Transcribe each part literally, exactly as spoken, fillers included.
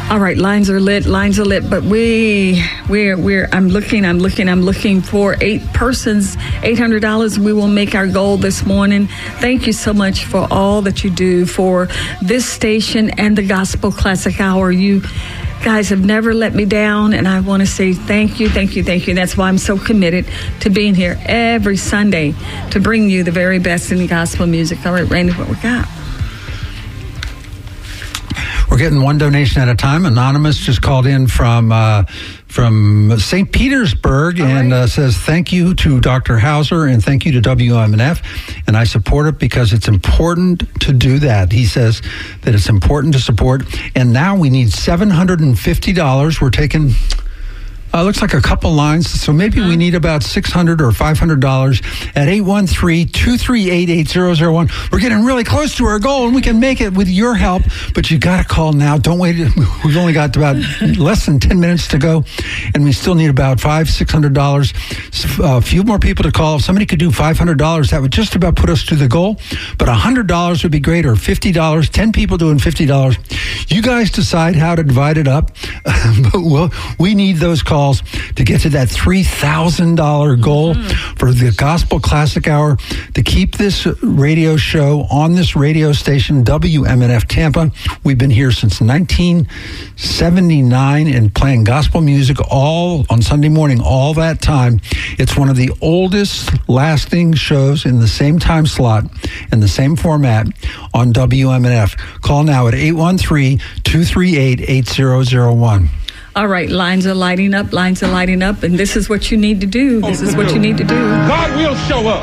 All right, lines are lit, lines are lit, but we, we're, we're, I'm looking, I'm looking, I'm looking for eight persons, eight hundred dollars. We will make our goal this morning. Thank you so much for all that you do for this station and the Gospel Classic Hour. You guys have never let me down, and I want to say thank you, thank you, thank you. That's why I'm so committed to being here every Sunday to bring you the very best in gospel music. All right, Randy, what we got? We're getting one donation at a time. Anonymous just called in from uh, from Saint Petersburg All and right. uh, says, thank you to Doctor Hauser and thank you to W M N F. And I support it because it's important to do that. He says that it's important to support. And now we need seven hundred fifty dollars. We're taking... Uh, looks like a couple lines, so maybe we need about six hundred dollars or five hundred dollars at eight one three, two three eight, eight zero zero one. We're getting really close to our goal, and we can make it with your help, but you got to call now. Don't wait. We've only got about less than ten minutes to go, and we still need about five hundred, six hundred dollars. A few more people to call. If somebody could do five hundred dollars, that would just about put us to the goal, but one hundred dollars would be great, or fifty dollars, ten people doing fifty dollars. You guys decide how to divide it up, but we'll, we need those calls to get to that three thousand dollars goal mm-hmm. for the Gospel Classic Hour, to keep this radio show on this radio station, W M N F Tampa. We've been here since nineteen seventy-nine and playing gospel music all on Sunday morning, all that time. It's one of the oldest lasting shows in the same time slot, in the same format on W M N F. Call now at eight one three, two three eight, eight zero zero one. All right, lines are lighting up, lines are lighting up, and this is what you need to do. This is what you need to do. God will show up.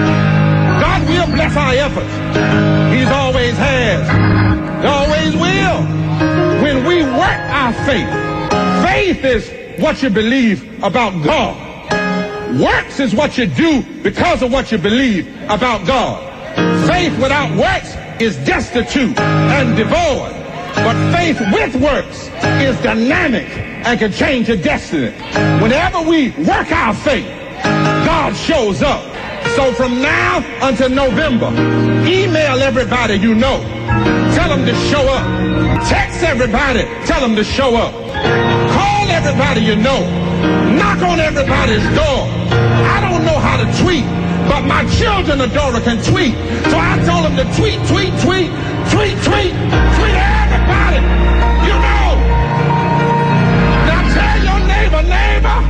God will bless our efforts. He's always has. He always will. When we work our faith, faith is what you believe about God. Works is what you do because of what you believe about God. Faith without works is destitute and devoid. But faith with works is dynamic and can change your destiny. Whenever we work our faith, God shows up. So from now until November, email everybody you know. Tell them to show up. Text everybody. Tell them to show up. Call everybody you know. Knock on everybody's door. I don't know how to tweet, but my children and daughter can tweet. So I told them to tweet, tweet, tweet, tweet, tweet, tweet everybody. You know. Now tell your neighbor, neighbor.